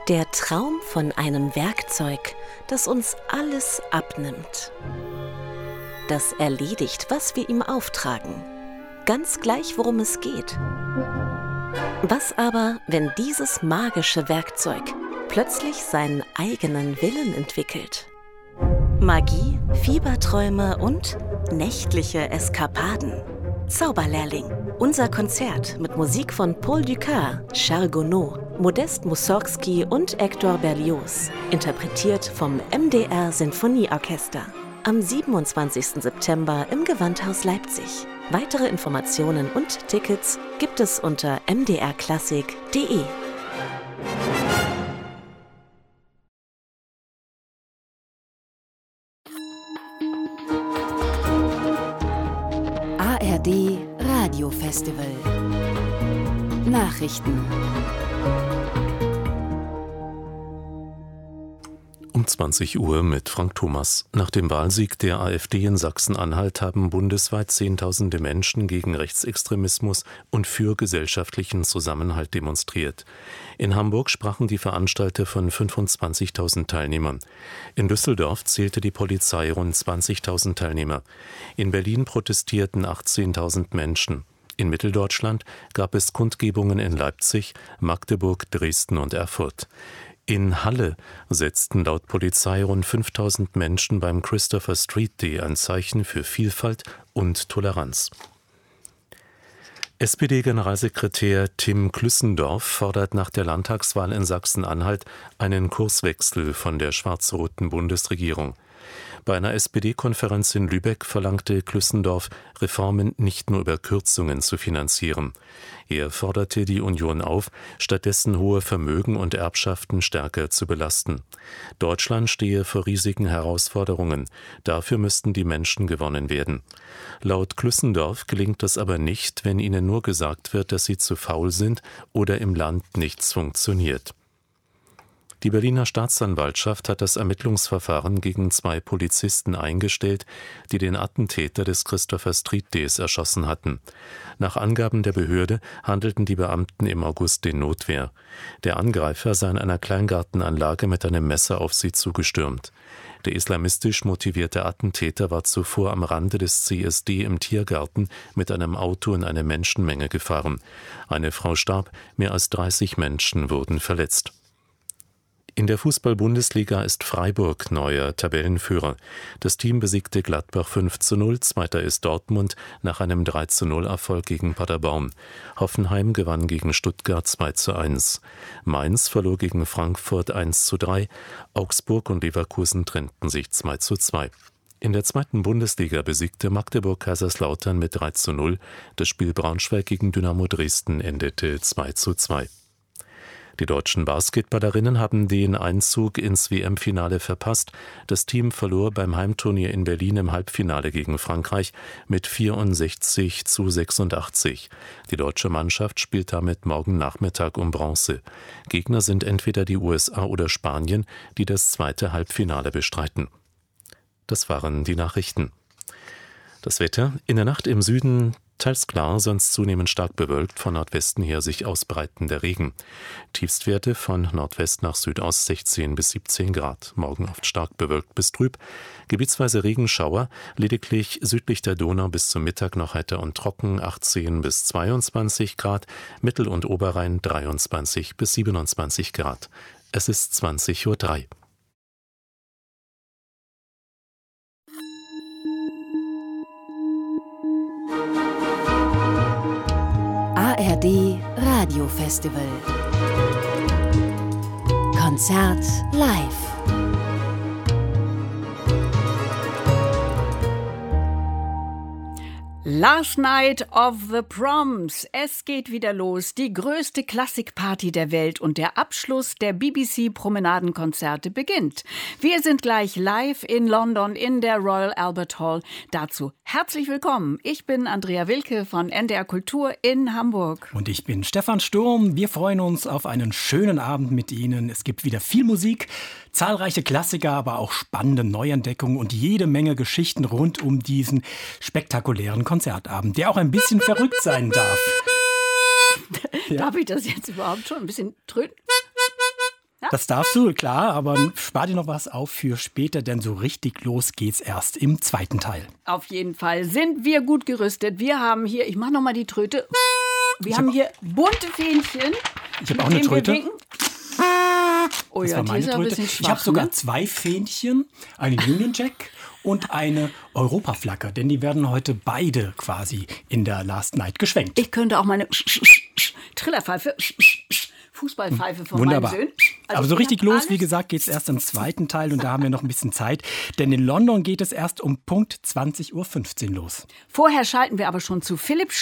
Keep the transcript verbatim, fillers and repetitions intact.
Der Traum von einem Werkzeug, das uns alles abnimmt. Das erledigt, was wir ihm auftragen. Ganz gleich, worum es geht. Was aber, wenn dieses magische Werkzeug plötzlich seinen eigenen Willen entwickelt? Magie, Fieberträume und nächtliche Eskapaden. Zauberlehrling. Unser Konzert mit Musik von Paul Dukas, Charles Gounod, Modest Mussorgsky und Hector Berlioz. Interpretiert vom M D R Sinfonieorchester. Am siebenundzwanzigsten September im Gewandhaus Leipzig. Weitere Informationen und Tickets gibt es unter m d r klassik punkt d e. A R D Radio Festival. Nachrichten. Um zwanzig Uhr mit Frank Thomas. Nach dem Wahlsieg der AfD in Sachsen-Anhalt haben bundesweit Zehntausende Menschen gegen Rechtsextremismus und für gesellschaftlichen Zusammenhalt demonstriert. In Hamburg sprachen die Veranstalter von fünfundzwanzigtausend Teilnehmern. In Düsseldorf zählte die Polizei rund zwanzigtausend Teilnehmer. In Berlin protestierten achtzehntausend Menschen. In Mitteldeutschland gab es Kundgebungen in Leipzig, Magdeburg, Dresden und Erfurt. In Halle setzten laut Polizei rund fünftausend Menschen beim Christopher Street Day ein Zeichen für Vielfalt und Toleranz. S P D-Generalsekretär Tim Klüssendorf fordert nach der Landtagswahl in Sachsen-Anhalt einen Kurswechsel von der schwarz-roten Bundesregierung. Bei einer S P D-Konferenz in Lübeck verlangte Klüssendorf, Reformen nicht nur über Kürzungen zu finanzieren. Er forderte die Union auf, stattdessen hohe Vermögen und Erbschaften stärker zu belasten. Deutschland stehe vor riesigen Herausforderungen. Dafür müssten die Menschen gewonnen werden. Laut Klüssendorf gelingt das aber nicht, wenn ihnen nur gesagt wird, dass sie zu faul sind oder im Land nichts funktioniert. Die Berliner Staatsanwaltschaft hat das Ermittlungsverfahren gegen zwei Polizisten eingestellt, die den Attentäter des Christopher Street Days erschossen hatten. Nach Angaben der Behörde handelten die Beamten im August in Notwehr. Der Angreifer sei in einer Kleingartenanlage mit einem Messer auf sie zugestürmt. Der islamistisch motivierte Attentäter war zuvor am Rande des C S D im Tiergarten mit einem Auto in eine Menschenmenge gefahren. Eine Frau starb, mehr als dreißig Menschen wurden verletzt. In der Fußball-Bundesliga ist Freiburg neuer Tabellenführer. Das Team besiegte Gladbach fünf zu null, zweiter ist Dortmund nach einem drei zu null Erfolg gegen Paderborn. Hoffenheim gewann gegen Stuttgart zwei zu eins. Mainz verlor gegen Frankfurt eins zu drei, Augsburg und Leverkusen trennten sich zwei zu zwei. In der zweiten Bundesliga besiegte Magdeburg Kaiserslautern mit drei zu null. Das Spiel Braunschweig gegen Dynamo Dresden endete zwei zu zwei. Die deutschen Basketballerinnen haben den Einzug ins W M-Finale verpasst. Das Team verlor beim Heimturnier in Berlin im Halbfinale gegen Frankreich mit vierundsechzig zu sechsundachtzig. Die deutsche Mannschaft spielt damit morgen Nachmittag um Bronze. Gegner sind entweder die U S A oder Spanien, die das zweite Halbfinale bestreiten. Das waren die Nachrichten. Das Wetter: in der Nacht im Süden teils klar, sonst zunehmend stark bewölkt, von Nordwesten her sich ausbreitender Regen. Tiefstwerte von Nordwest nach Südost sechzehn bis siebzehn Grad. Morgen oft stark bewölkt bis trüb. Gebietsweise Regenschauer, lediglich südlich der Donau bis zum Mittag noch heiter und trocken, achtzehn bis zweiundzwanzig Grad. Mittel- und Oberrhein dreiundzwanzig bis siebenundzwanzig Grad. Es ist zwanzig Uhr drei. A R D Radio Festival. Konzert live. Last Night of the Proms. Es geht wieder los. Die größte Klassikparty der Welt und der Abschluss der B B C-Promenadenkonzerte beginnt. Wir sind gleich live in London in der Royal Albert Hall. Dazu herzlich willkommen. Ich bin Andrea Wilke von N D R Kultur in Hamburg. Und ich bin Stefan Sturm. Wir freuen uns auf einen schönen Abend mit Ihnen. Es gibt wieder viel Musik, zahlreiche Klassiker, aber auch spannende Neuentdeckungen und jede Menge Geschichten rund um diesen spektakulären Konzertabend, der auch ein bisschen verrückt sein darf. Ja. Darf ich das jetzt überhaupt schon ein bisschen tröten? Ja? Das darfst du, klar, aber spar dir noch was auf für später, denn so richtig los geht's erst im zweiten Teil. Auf jeden Fall sind wir gut gerüstet. Wir haben hier, ich mache nochmal die Tröte. Wir Ich haben hab- hier bunte Fähnchen. Ich habe mit auch eine denen wir Tröte. winken. Oh Das ja, war die meine ist ja ein Tröte. bisschen Ich schwach. habe sogar ne? zwei Fähnchen, eine Union Jack und eine Europaflagge, denn die werden heute beide quasi in der Last Night geschwenkt. Ich könnte auch meine Trillerpfeife, Fußballpfeife von Wunderbar. meinen Söhnen. Also Aber so ich richtig hab los, alles. wie gesagt, geht es erst im zweiten Teil und da haben wir noch ein bisschen Zeit. Denn in London geht es erst um Punkt zwanzig Uhr fünfzehn los. Vorher schalten wir aber schon zu Philipp